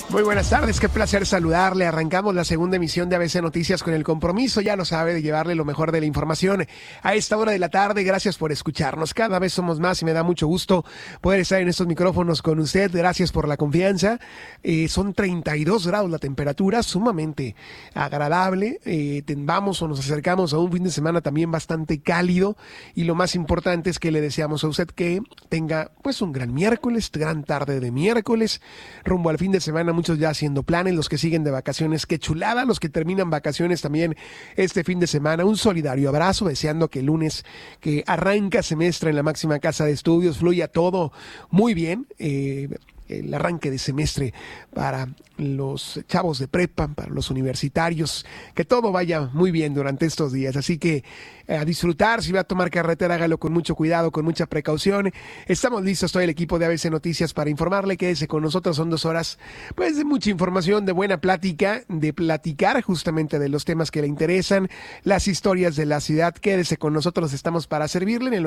Muy buenas tardes, qué placer saludarle. Arrancamos la segunda emisión de ABC Noticias con el compromiso, ya lo sabe, de llevarle lo mejor de la información a esta hora de la tarde. Gracias por escucharnos, cada vez somos más y me da mucho gusto poder estar en estos micrófonos con usted. Gracias por la confianza. Son 32 grados la temperatura, sumamente agradable. Vamos o nos acercamos a un fin de semana también bastante cálido, y lo más importante es que le deseamos a usted que tenga pues un gran miércoles, gran tarde de miércoles, rumbo al fin de semana. Muchos ya haciendo planes, los que siguen de vacaciones, qué chulada, los que terminan vacaciones también este fin de semana, un solidario abrazo, deseando que el lunes que arranca semestre en la máxima casa de estudios fluya todo muy bien, el arranque de semestre para los chavos de prepa, para los universitarios, que todo vaya muy bien durante estos días. Así que a disfrutar, si va a tomar carretera, hágalo con mucho cuidado, con mucha precaución. Estamos listos, todo el equipo de ABC Noticias para informarle. Quédese con nosotros, son 2 horas pues de mucha información, de buena plática, de platicar justamente de los temas que le interesan, las historias de la ciudad. Quédese con nosotros, estamos para servirle. En el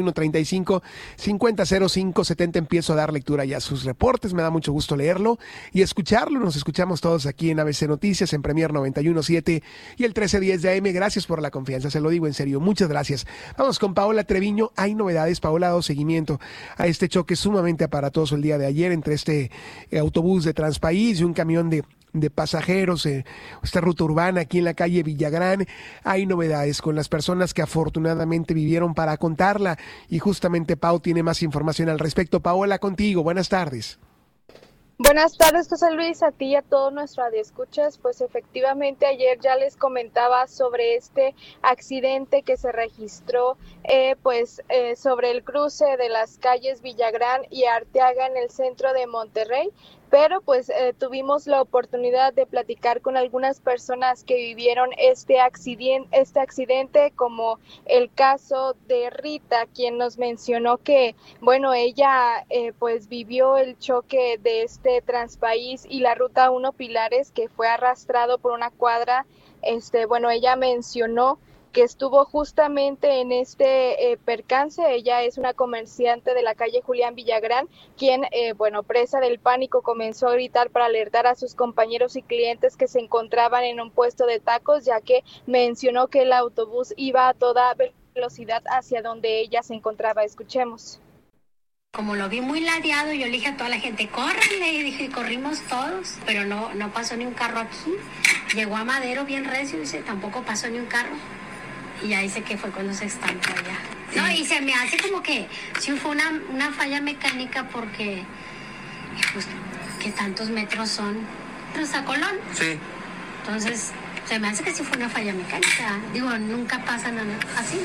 8135-500570 empiezo a dar lectura ya a sus reportes. Me da mucho gusto leerlo y escucharlo. Nos escuchamos todos aquí en ABC Noticias, en Premier 91.7 y el 1310 de AM. Gracias por la confianza, se lo digo en serio, muchas gracias. Vamos con Paola Treviño. Hay novedades. Paola ha dado seguimiento a este choque sumamente aparatoso el día de ayer entre este autobús de Transpaís y un camión de pasajeros, esta ruta urbana aquí en la calle Villagrán. Hay novedades con las personas que afortunadamente vivieron para contarla, y justamente Pau tiene más información al respecto. Paola, contigo, buenas tardes. Buenas tardes, José Luis, a ti y a todo nuestro radioescuchas. Pues efectivamente ayer ya les comentaba sobre este accidente que se registró sobre el cruce de las calles Villagrán y Arteaga en el centro de Monterrey. Pero pues tuvimos la oportunidad de platicar con algunas personas que vivieron este accidente, como el caso de Rita, quien nos mencionó que, bueno, ella pues vivió el choque de este Transpaís y la ruta 1 Pilares, que fue arrastrado por una cuadra. Ella mencionó que estuvo justamente en este percance. Ella es una comerciante de la calle Julián Villagrán, quien, presa del pánico, comenzó a gritar para alertar a sus compañeros y clientes que se encontraban en un puesto de tacos, ya que mencionó que el autobús iba a toda velocidad hacia donde ella se encontraba. Escuchemos. Como lo vi muy ladeado, yo le dije a toda la gente, córranle, y dije, corrimos todos, pero no pasó ni un carro aquí. Llegó a Madero bien recio, dice, tampoco pasó ni un carro. Y ya dice que fue cuando se estampó allá. Sí. No, y se me hace como que sí fue una falla mecánica, porque pues que tantos metros son. ¿A Colón? Sí. Entonces, se me hace que sí fue una falla mecánica. Digo, nunca pasa nada así.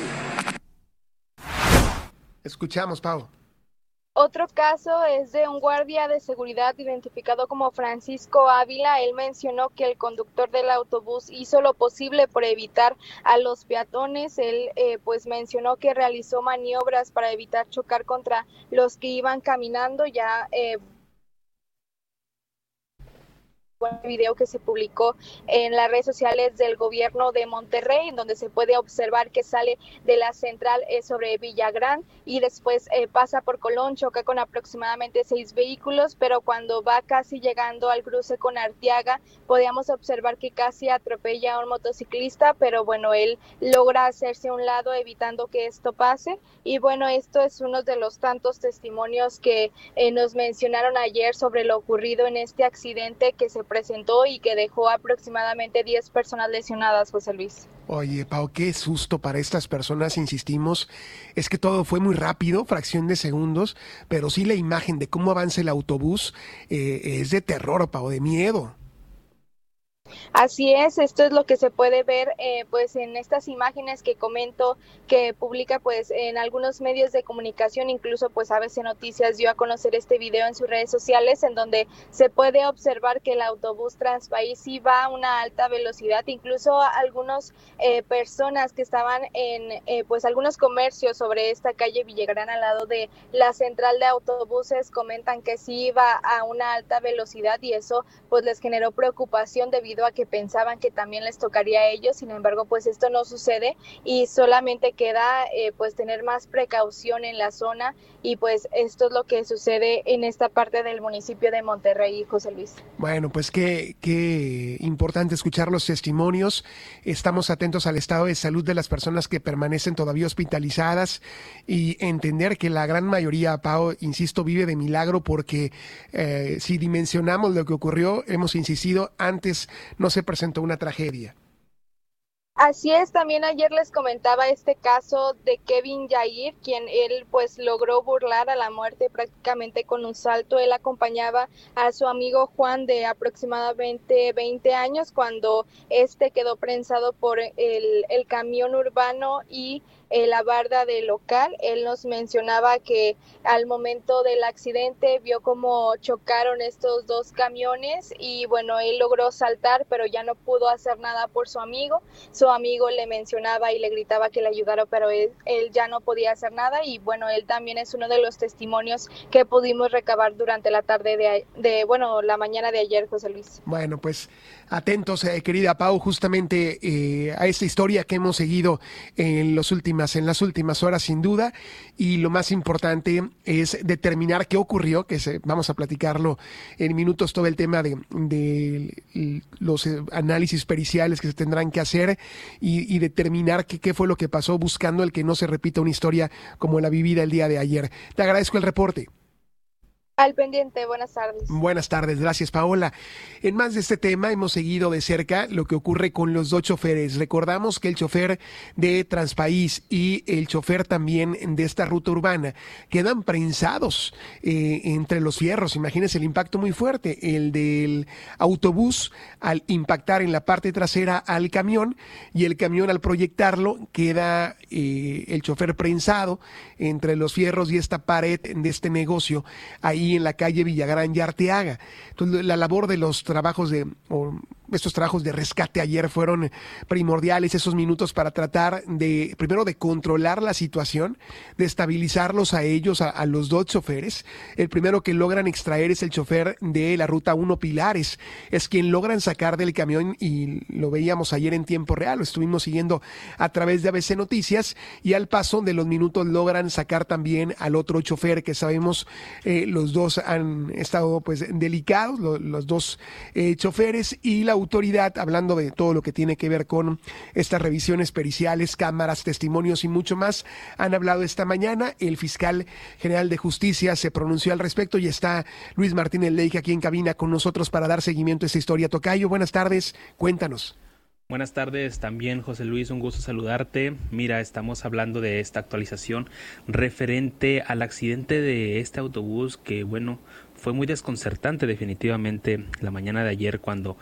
Escuchamos, Pau. Otro caso es de un guardia de seguridad identificado como Francisco Ávila. Él mencionó que el conductor del autobús hizo lo posible por evitar a los peatones. Él mencionó que realizó maniobras para evitar chocar contra los que iban caminando. Ya video que se publicó en las redes sociales del gobierno de Monterrey, en donde se puede observar que sale de la central sobre Villagrán y después pasa por Colón, choca con aproximadamente 6 vehículos, pero cuando va casi llegando al cruce con Arteaga, podíamos observar que casi atropella a un motociclista, pero bueno, él logra hacerse a un lado evitando que esto pase. Y bueno, esto es uno de los tantos testimonios que nos mencionaron ayer sobre lo ocurrido en este accidente que se presentó y que dejó aproximadamente 10 personas lesionadas, José Luis. Oye, Pau, qué susto para estas personas, insistimos. Es que todo fue muy rápido, fracción de segundos, pero sí la imagen de cómo avanza el autobús es de terror, Pau, de miedo. Así es, esto es lo que se puede ver en estas imágenes que comento, que publica pues en algunos medios de comunicación. Incluso pues ABC Noticias dio a conocer este video en sus redes sociales, en donde se puede observar que el autobús Transpaís sí va a una alta velocidad. Incluso algunas personas que estaban en algunos comercios sobre esta calle Villagrán al lado de la central de autobuses comentan que sí iba a una alta velocidad, y eso pues les generó preocupación debido debido a que pensaban que también les tocaría a ellos. Sin embargo, pues esto no sucede y solamente queda pues tener más precaución en la zona, y pues esto es lo que sucede en esta parte del municipio de Monterrey, José Luis. Bueno, pues qué importante escuchar los testimonios. Estamos atentos al estado de salud de las personas que permanecen todavía hospitalizadas y entender que la gran mayoría, Pao, insisto, vive de milagro, porque si dimensionamos lo que ocurrió, hemos insistido, antes no se presentó una tragedia. Así es, también ayer les comentaba este caso de Kevin Yair, quien él pues logró burlar a la muerte prácticamente con un salto. Él acompañaba a su amigo Juan, de aproximadamente 20 años, cuando este quedó prensado por el camión urbano y la barda del local. Él nos mencionaba que al momento del accidente vio cómo chocaron estos dos camiones y bueno, él logró saltar, pero ya no pudo hacer nada por su amigo. Su amigo le mencionaba y le gritaba que le ayudara, pero él ya no podía hacer nada. Y bueno, él también es uno de los testimonios que pudimos recabar durante la tarde la mañana de ayer, José Luis. Bueno, pues atentos, querida Pau, justamente a esta historia que hemos seguido en las últimas horas, sin duda, y lo más importante es determinar qué ocurrió, vamos a platicarlo en minutos, todo el tema de los análisis periciales que se tendrán que hacer y determinar qué fue lo que pasó, buscando el que no se repita una historia como la vivida el día de ayer. Te agradezco el reporte. Al pendiente, buenas tardes. Buenas tardes, gracias Paola. En más de este tema, hemos seguido de cerca lo que ocurre con los dos choferes. Recordamos que el chofer de Transpaís y el chofer también de esta ruta urbana quedan prensados entre los fierros. Imagínense el impacto muy fuerte, el del autobús al impactar en la parte trasera al camión, y el camión al proyectarlo queda el chofer prensado entre los fierros y esta pared de este negocio ahí en la calle Villagrán y Arteaga. Entonces, la labor de los estos trabajos de rescate ayer fueron primordiales, esos minutos para tratar primero de controlar la situación, de estabilizarlos a ellos, a los dos choferes. El primero que logran extraer es el chofer de la ruta 1 Pilares, es quien logran sacar del camión, y lo veíamos ayer en tiempo real, lo estuvimos siguiendo a través de ABC Noticias, y al paso de los minutos logran sacar también al otro chofer, que sabemos los dos han estado pues delicados, los dos choferes, y la autoridad, hablando de todo lo que tiene que ver con estas revisiones periciales, cámaras, testimonios y mucho más, han hablado esta mañana. El fiscal general de justicia se pronunció al respecto y está Luis Martínez Leija aquí en cabina con nosotros para dar seguimiento a esta historia. Tocayo, buenas tardes, cuéntanos. Buenas tardes también, José Luis, un gusto saludarte. Mira, estamos hablando de esta actualización referente al accidente de este autobús que, bueno, fue muy desconcertante definitivamente la mañana de ayer, cuando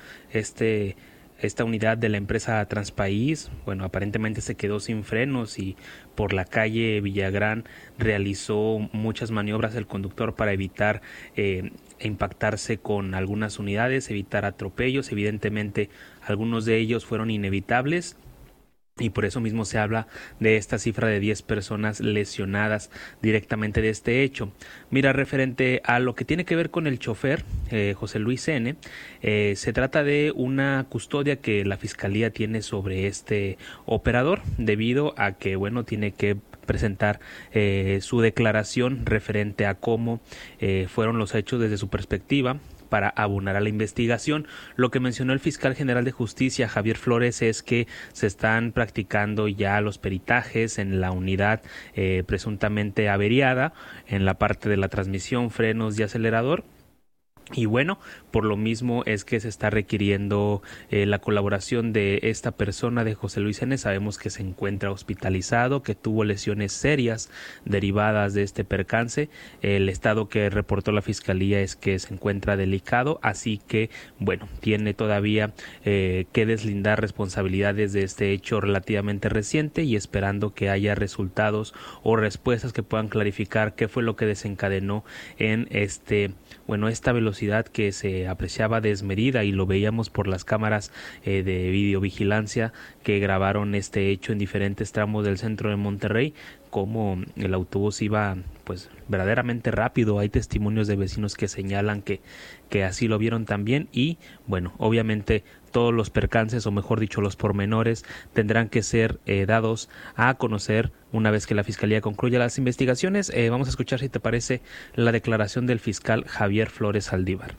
esta unidad de la empresa Transpaís, bueno, aparentemente se quedó sin frenos y por la calle Villagrán realizó muchas maniobras el conductor para evitar impactarse con algunas unidades, evitar atropellos. Evidentemente algunos de ellos fueron inevitables, y por eso mismo se habla de esta cifra de 10 personas lesionadas directamente de este hecho. Mira, referente a lo que tiene que ver con el chofer, José Luis N., se trata de una custodia que la Fiscalía tiene sobre este operador, debido a que, bueno, tiene que presentar su declaración referente a cómo fueron los hechos desde su perspectiva, para abonar a la investigación. Lo que mencionó el fiscal general de justicia, Javier Flores, es que se están practicando ya los peritajes en la unidad presuntamente averiada, en la parte de la transmisión, frenos y acelerador. Y bueno, por lo mismo es que se está requiriendo la colaboración de esta persona, de José Luis N. Sabemos que se encuentra hospitalizado, que tuvo lesiones serias derivadas de este percance. El estado que reportó la Fiscalía es que se encuentra delicado, así que, bueno, tiene todavía que deslindar responsabilidades de este hecho relativamente reciente, y esperando que haya resultados o respuestas que puedan clarificar qué fue lo que desencadenó en esta velocidad que se apreciaba desmedida, y lo veíamos por las cámaras de videovigilancia que grabaron este hecho en diferentes tramos del centro de Monterrey, cómo el autobús iba pues verdaderamente rápido. Hay testimonios de vecinos que señalan que así lo vieron también y bueno, obviamente todos los percances, o mejor dicho, los pormenores tendrán que ser dados a conocer una vez que la Fiscalía concluya las investigaciones. Vamos a escuchar, si te parece, la declaración del fiscal Javier Flores Saldívar.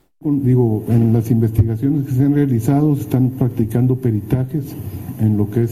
En las investigaciones que se han realizado se están practicando peritajes en lo que es